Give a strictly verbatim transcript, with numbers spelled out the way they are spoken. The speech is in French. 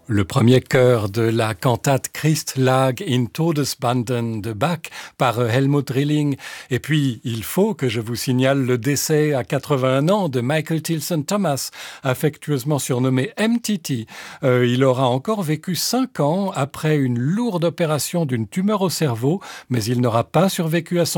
Le premier chœur de la cantate Christ lag in Todesbanden de Bach par Helmut Rilling. Et puis, il faut que je vous signale le décès à quatre-vingt-un ans de Michael Tilson Thomas, affectueusement surnommé M T T. Euh, il aura encore vécu cinq ans après une lourde opération d'une tumeur au cerveau, mais il n'aura pas survécu à son